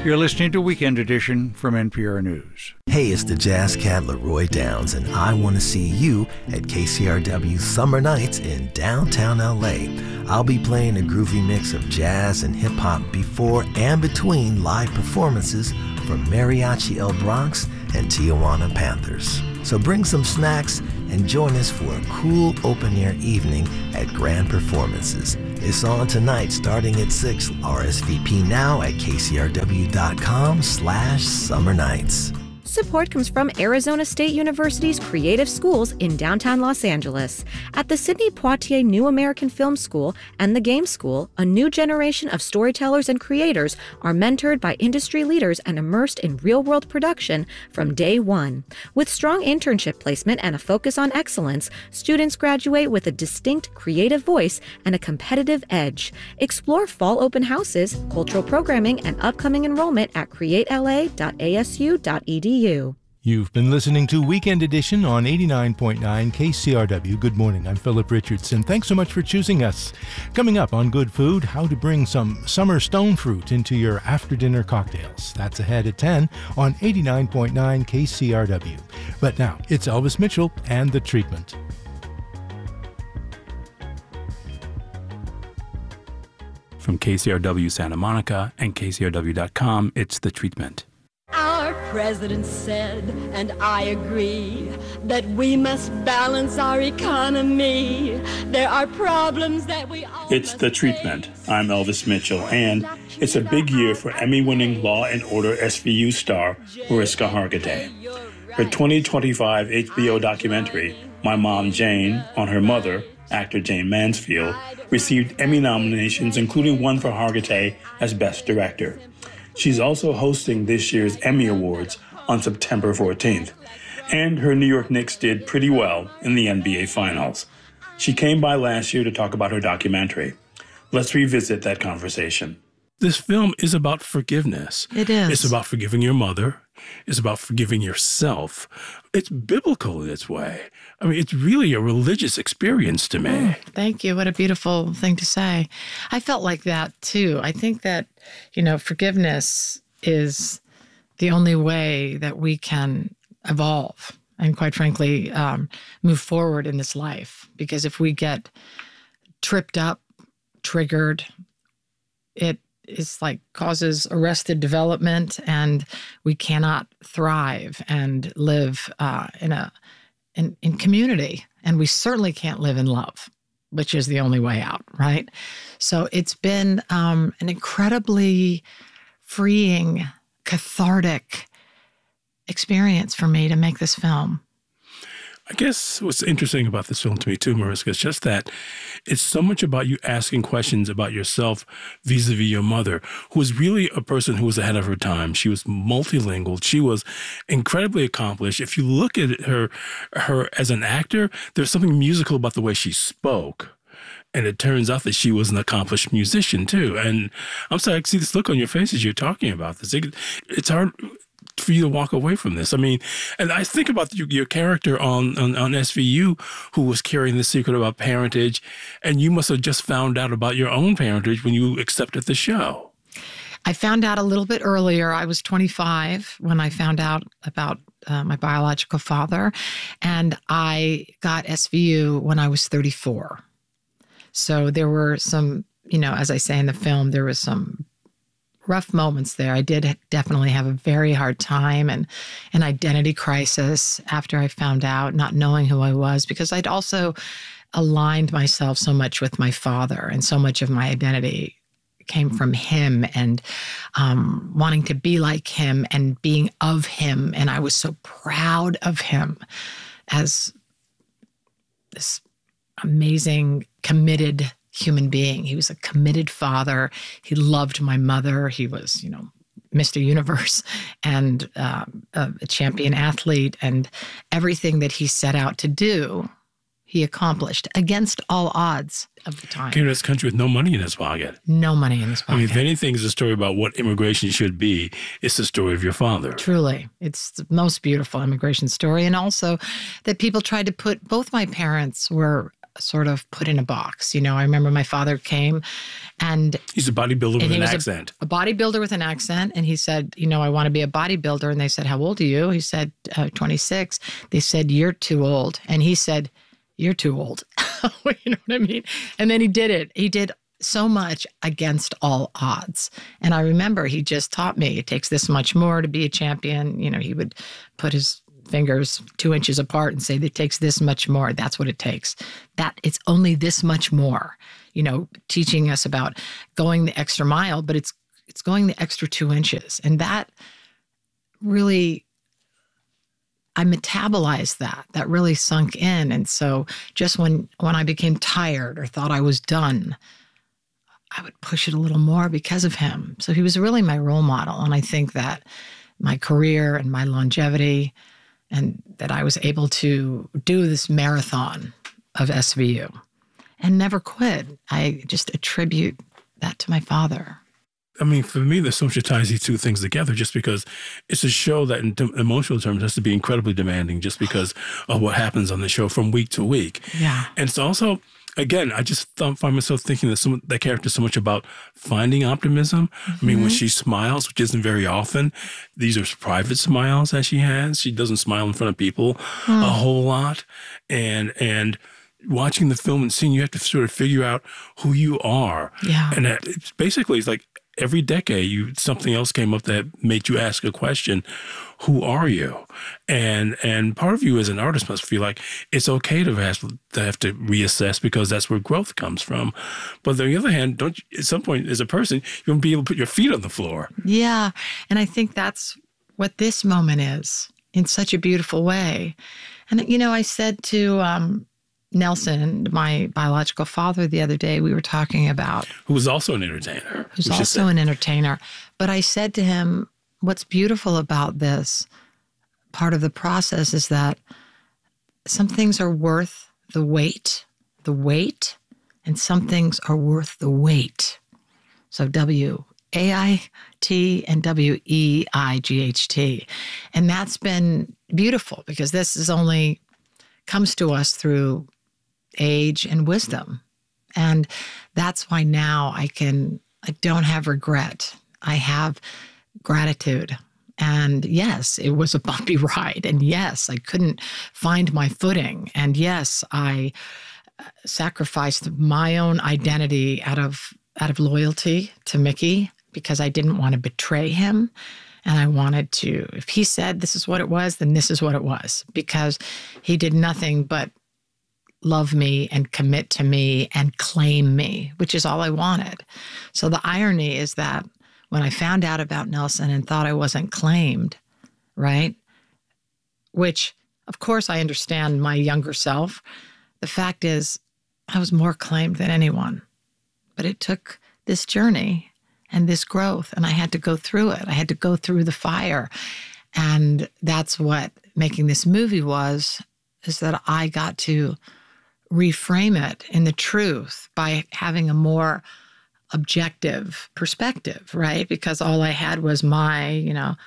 You're listening to Weekend Edition from NPR News. Hey, it's the jazz cat Leroy Downs, and I want to see you at KCRW Summer Nights in downtown LA. I'll be playing a groovy mix of jazz and hip-hop before and between live performances from Mariachi El Bronx and Tijuana Panthers. So bring some snacks and join us for a cool open-air evening at Grand Performances. It's on tonight starting at 6. RSVP now at kcrw.com/summer nights. Support comes from Arizona State University's Creative Schools in downtown Los Angeles. At the Sidney Poitier New American Film School and the Game School, a new generation of storytellers and creators are mentored by industry leaders and immersed in real-world production from day one. With strong internship placement and a focus on excellence, students graduate with a distinct creative voice and a competitive edge. Explore fall open houses, cultural programming, and upcoming enrollment at createla.asu.edu. You've been listening to Weekend Edition on 89.9 KCRW. Good morning. I'm Philip Richardson. Thanks so much for choosing us. Coming up on Good Food, how to bring some summer stone fruit into your after-dinner cocktails. That's ahead at 10 on 89.9 KCRW. But now, it's Elvis Mitchell and The Treatment. From KCRW Santa Monica and KCRW.com, it's The Treatment. Our president said, and I agree, that we must balance our economy. There are problems that we all It's The Treatment. I'm Elvis Mitchell, and it's a big year for Emmy-winning Law & Order SVU star Mariska Hargitay. Her 2025 HBO documentary, My Mom Jane, on her mother, actor Jayne Mansfield, received Emmy nominations, including one for Hargitay as Best Director. She's also hosting this year's Emmy Awards on September 14th. And her New York Knicks did pretty well in the NBA Finals. She came by last year to talk about her documentary. Let's revisit that conversation. This film is about forgiveness. It is. It's about forgiving your mother. It's about forgiving yourself. It's biblical in its way. I mean, it's really a religious experience to me. Thank you. What a beautiful thing to say. I felt like that, too. I think that, forgiveness is the only way that we can evolve and, quite frankly, move forward in this life. Because if we get tripped up, triggered, it is like causes arrested development, and we cannot thrive and live in community. And we certainly can't live in love, which is the only way out, right? So it's been an incredibly freeing, cathartic experience for me to make this film. I guess what's interesting about this film to me too, Mariska, is just that it's so much about you asking questions about yourself vis-a-vis your mother, who was really a person who was ahead of her time. She was multilingual. She was incredibly accomplished. If you look at her as an actor, there's something musical about the way she spoke. And it turns out that she was an accomplished musician too. And I'm sorry, I see this look on your face as you're talking about this. It's hard for you to walk away from this. I mean, and I think about your character on SVU who was carrying the secret about parentage, and you must have just found out about your own parentage when you accepted the show. I found out a little bit earlier. I was 25 when I found out about my biological father, and I got SVU when I was 34. So there were some, as I say in the film, there was some rough moments there. I did definitely have a very hard time and an identity crisis after I found out, not knowing who I was, because I'd also aligned myself so much with my father, and so much of my identity came from him, and wanting to be like him and being of him. And I was so proud of him as this amazing, committed human being. He was a committed father. He loved my mother. He was, Mr. Universe and a champion athlete, and everything that he set out to do, he accomplished against all odds of the time. Came to this country with no money in his pocket. No money in his pocket. I mean, if anything is a story about what immigration should be, it's the story of your father. Truly. It's the most beautiful immigration story. And also that people tried to put, both my parents were sort of put in a box. You know, I remember my father came and he's a bodybuilder with an accent. A bodybuilder with an accent. And he said, you know, I want to be a bodybuilder. And they said, how old are you? He said, 26. They said, you're too old. And he said, you're too old. You know what I mean? And then he did it. He did so much against all odds. And I remember he just taught me it takes this much more to be a champion. You know, he would put his fingers 2 inches apart and say it takes this much more. That's what it takes. That it's only this much more, you know, teaching us about going the extra mile, but it's going the extra 2 inches. And that really, I metabolized that. That really sunk in. And so just when I became tired or thought I was done, I would push it a little more because of him. So he was really my role model. And I think that my career and my longevity and that I was able to do this marathon of SVU and never quit, I just attribute that to my father. I mean, for me, there's so much that ties these two things together just because it's a show that in emotional terms has to be incredibly demanding just because of what happens on the show from week to week. Yeah. And it's also, again, I just find myself thinking that that character is so much about finding optimism. I mean, when she smiles, which isn't very often, these are private smiles that she has. She doesn't smile in front of people a whole lot. And watching the film and seeing you have to sort of figure out who you are. Yeah. And it's basically, it's like every decade, something else came up that made you ask a question, who are you? And part of you as an artist must feel like it's okay to have to reassess because that's where growth comes from. But on the other hand, don't you, at some point as a person, you won't be able to put your feet on the floor. Yeah. And I think that's what this moment is in such a beautiful way. And, you know, I said to Nelson, my biological father, the other day, we were talking about... Who was also an entertainer. Who's also an entertainer. But I said to him, what's beautiful about this part of the process is that some things are worth the wait, and some things are worth the wait. So W-A-I-T and W-E-I-G-H-T. And that's been beautiful because this is only comes to us through age and wisdom. And that's why now I don't have regret. I have gratitude. And yes, it was a bumpy ride. And yes, I couldn't find my footing. And yes, I sacrificed my own identity out of loyalty to Mickey because I didn't want to betray him. And I wanted to, if he said this is what it was, then this is what it was, because he did nothing but love me and commit to me and claim me, which is all I wanted. So the irony is that when I found out about Nelson and thought I wasn't claimed, right? Which, of course, I understand my younger self. The fact is, I was more claimed than anyone. But it took this journey and this growth, and I had to go through it. I had to go through the fire. And that's what making this movie was, is that I got to reframe it in the truth by having a more objective perspective, right? Because all I had was my,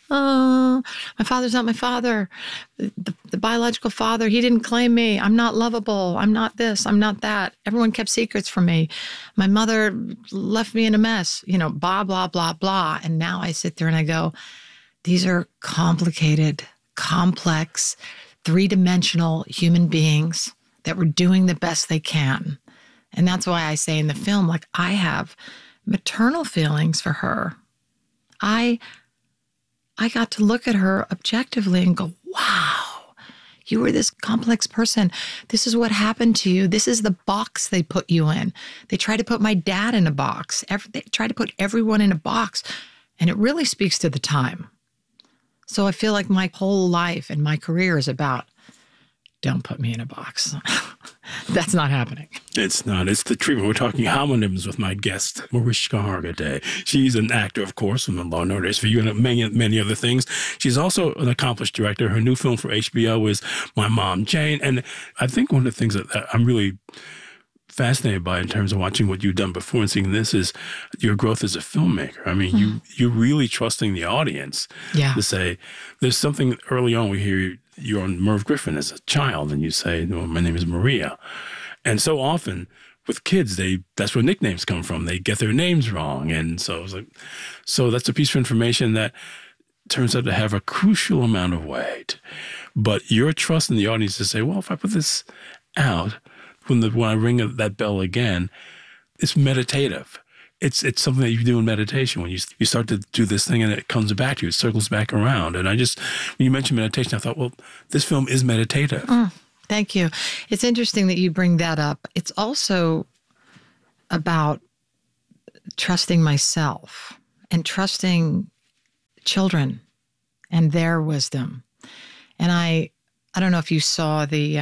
oh, my father's not my father. The biological father, he didn't claim me. I'm not lovable. I'm not this. I'm not that. Everyone kept secrets from me. My mother left me in a mess, blah, blah, blah, blah. And now I sit there and I go, these are complicated, complex, three-dimensional human beings that were doing the best they can. And that's why I say in the film, I have maternal feelings for her. I got to look at her objectively and go, wow, you were this complex person. This is what happened to you. This is the box they put you in. They tried to put my dad in a box. They tried to put everyone in a box. And it really speaks to the time. So I feel like my whole life and my career is about, don't put me in a box. That's not happening. It's not. It's the treatment. We're talking homonyms with my guest, Mariska Hargitay. She's an actor, of course, from the Law and Order SVU and many other things. She's also an accomplished director. Her new film for HBO is My Mom, Jane. And I think one of the things that I'm really fascinated by in terms of watching what you've done before and seeing this is your growth as a filmmaker. I mean, you're really trusting the audience to say, there's something early on we hear you're on Merv Griffin as a child and you say, no, my name is Maria. And so often with kids, that's where nicknames come from. They get their names wrong. And so it's like, so that's a piece of information that turns out to have a crucial amount of weight. But your trust in the audience to say, well, if I put this out, when I ring that bell again, it's meditative. It's something that you do in meditation when you start to do this thing and it comes back to you, it circles back around. And when you mentioned meditation, I thought, well, this film is meditative. Thank you. It's interesting that you bring that up. It's also about trusting myself and trusting children and their wisdom. And I don't know if you saw the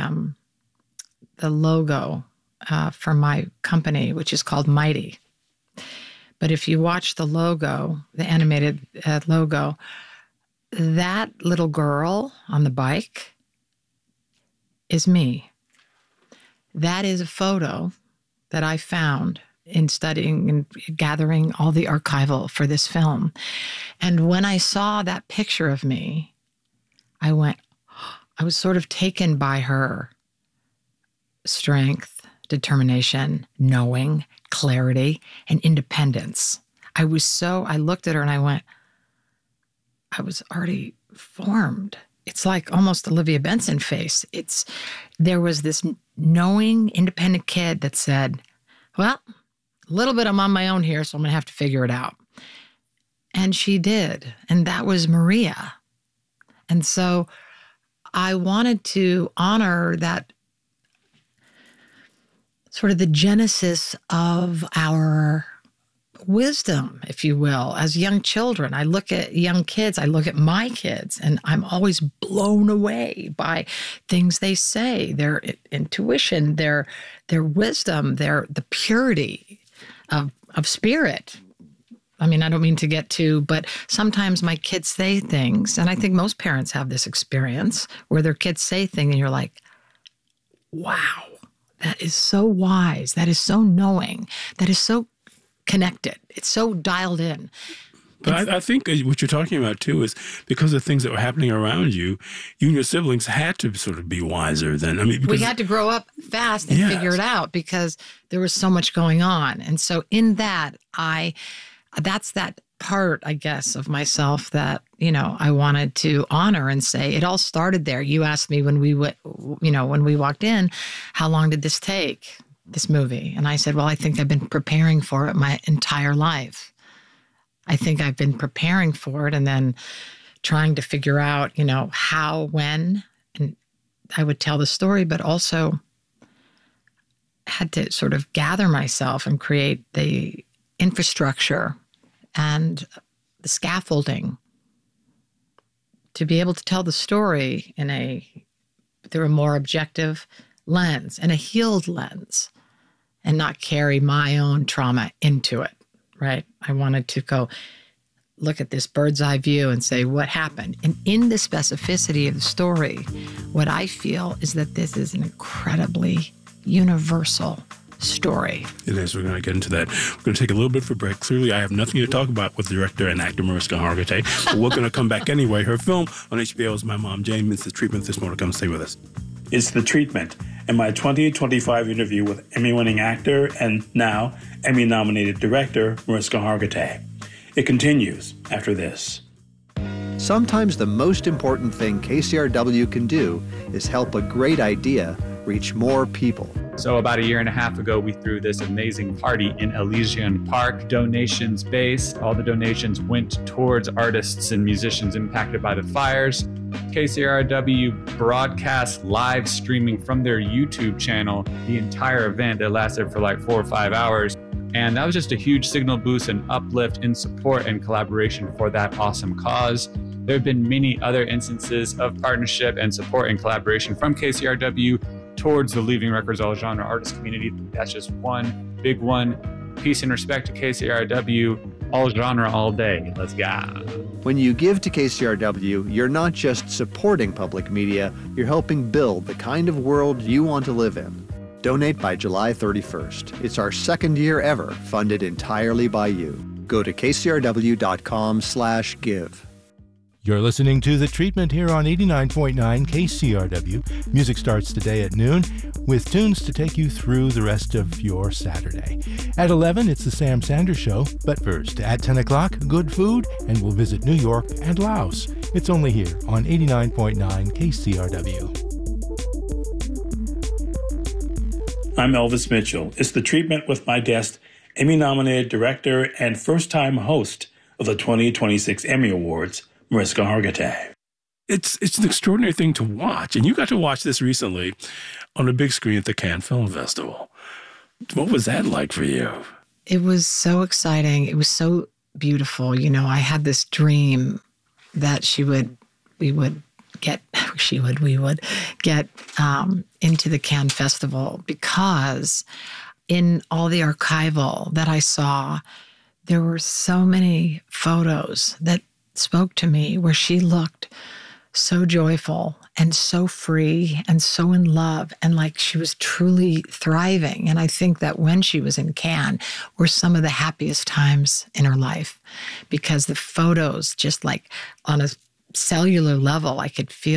logo for my company, which is called Mighty. But if you watch the logo, the animated logo, that little girl on the bike is me. That is a photo that I found in studying and gathering all the archival for this film. And when I saw that picture of me, I was sort of taken by her strength, determination, knowing, clarity, and independence. I looked at her and I went, I was already formed. It's like almost Olivia Benson face. There was this knowing, independent kid that said, well, a little bit I'm on my own here, so I'm going to have to figure it out. And she did. And that was Maria. And so I wanted to honor that sort of the genesis of our wisdom, if you will, as young children. I look at young kids, I look at my kids, and I'm always blown away by things they say, their intuition, their wisdom, the purity of spirit. I mean, I don't mean to get too, but sometimes my kids say things, and I think most parents have this experience where their kids say things and you're like, wow, that is so wise, that is so knowing, that is so connected. It's so dialed in. But I think what you're talking about, too, is because of things that were happening around you, you and your siblings had to sort of be wiser than, we had to grow up fast and figure it out because there was so much going on. And so in that, that's that part, I guess, of myself that, I wanted to honor and say, it all started there. You asked me when we walked in, how long did this take, this movie? And I said, well, I think I've been preparing for it my entire life. I think I've been preparing for it and then trying to figure out, how, when, and I would tell the story, but also had to sort of gather myself and create the infrastructure and the scaffolding to be able to tell the story through a more objective lens and a healed lens and not carry my own trauma into it, right? I wanted to go look at this bird's eye view and say, what happened? And in the specificity of the story, what I feel is that this is an incredibly universal story. It is. We're going to get into that. We're going to take a little bit for a break. Clearly, I have nothing to talk about with director and actor Mariska Hargitay, but we're going to come back anyway. Her film on HBO is My Mom Jane. It's The Treatment. There's more to come. Stay with us. It's The Treatment, and my 2025 interview with Emmy-winning actor and now Emmy-nominated director Mariska Hargitay. It continues after this. Sometimes the most important thing KCRW can do is help a great idea reach more people. So about a year and a half ago, we threw this amazing party in Elysian Park, donations based. All the donations went towards artists and musicians impacted by the fires. KCRW broadcast live streaming from their YouTube channel the entire event. It lasted for like 4 or 5 hours. And that was just a huge signal boost and uplift in support and collaboration for that awesome cause. There have been many other instances of partnership and support and collaboration from KCRW towards the Leaving Records All Genre artist community. That's just one big one. Peace and respect to KCRW, all genre, all day. Let's go. When you give to KCRW, you're not just supporting public media, you're helping build the kind of world you want to live in. Donate by July 31st. It's our second year ever funded entirely by you. Go to kcrw.com/give. You're listening to The Treatment here on 89.9 KCRW. Music starts today at noon with tunes to take you through the rest of your Saturday. At 11, it's The Sam Sanders Show. But first, at 10 o'clock, good food, and we'll visit New York and Laos. It's only here on 89.9 KCRW. I'm Elvis Mitchell. It's The Treatment with my guest, Emmy-nominated director and first-time host of the 2026 Emmy Awards, Mariska Hargitay. It's an extraordinary thing to watch, and you got to watch this recently on a big screen at the Cannes Film Festival. What was that like for you? It was so exciting. It was so beautiful. You know, I had this dream that we would get into the Cannes Festival, because in all the archival that I saw, there were so many photos that spoke to me where she looked so joyful and so free and so in love and like she was truly thriving. And I think that when she was in Cannes were some of the happiest times in her life, because the photos, just like on a cellular level, I could feel